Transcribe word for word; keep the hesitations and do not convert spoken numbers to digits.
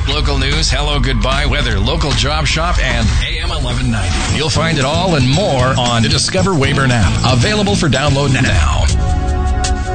Local news, hello, goodbye, weather, local job shop, and A M eleven ninety. You'll find it all and more on the Discover Weyburn app. Available for download now.